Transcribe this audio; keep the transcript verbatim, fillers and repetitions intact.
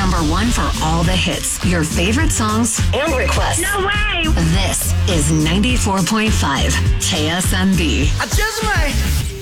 number one for all the hits, your favorite songs, and requests. No way! This is ninety-four point five K S M B. I just might